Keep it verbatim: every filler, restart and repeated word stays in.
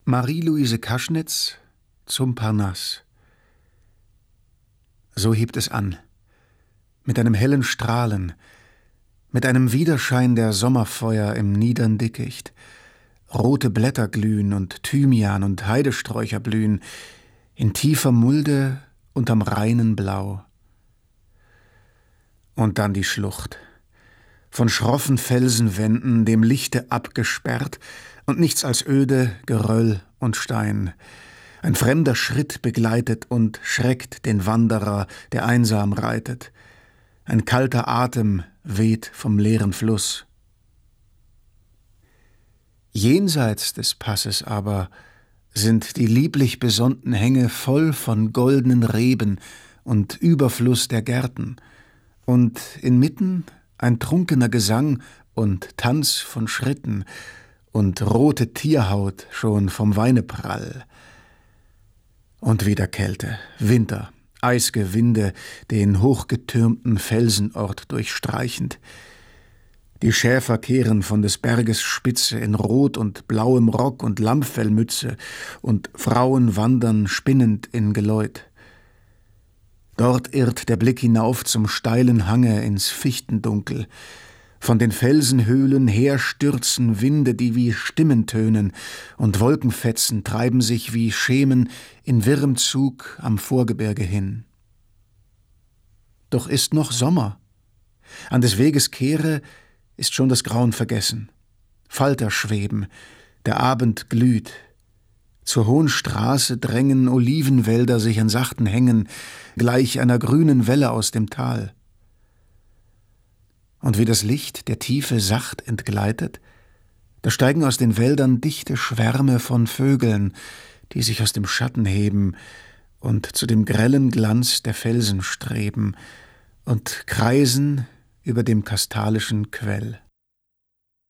Marie-Louise Kaschnitz zum Parnass. So hebt es an, mit einem hellen Strahlen, mit einem Widerschein der Sommerfeuer im niedern Dickicht. Rote Blätter glühen und Thymian und Heidesträucher blühen, in tiefer Mulde unterm reinen Blau. Und dann die Schlucht, von schroffen Felsenwänden dem Lichte abgesperrt und nichts als öde Geröll und Stein. Ein fremder Schritt begleitet und schreckt den Wanderer, der einsam reitet. Ein kalter Atem weht vom leeren Fluss. Jenseits des Passes aber sind die lieblich besonnten Hänge voll von goldenen Reben und Überfluss der Gärten, und inmitten ein trunkener Gesang und Tanz von Schritten und rote Tierhaut schon vom Weineprall. Und wieder Kälte, Winter, eisge Winde, den hochgetürmten Felsenort durchstreichend. Die Schäfer kehren von des Berges Spitze in rot und blauem Rock und Lammfellmütze, und Frauen wandern spinnend in Geläut. Dort irrt der Blick hinauf zum steilen Hange ins Fichtendunkel. Von den Felsenhöhlen her stürzen Winde, die wie Stimmen tönen, und Wolkenfetzen treiben sich wie Schemen in wirrem Zug am Vorgebirge hin. Doch ist noch Sommer. An des Weges Kehre ist schon das Grauen vergessen. Falter schweben, der Abend glüht. Zur hohen Straße drängen Olivenwälder sich an sachten Hängen, gleich einer grünen Welle aus dem Tal. Und wie das Licht der Tiefe sacht entgleitet, da steigen aus den Wäldern dichte Schwärme von Vögeln, die sich aus dem Schatten heben und zu dem grellen Glanz der Felsen streben und kreisen über dem kastalischen Quell.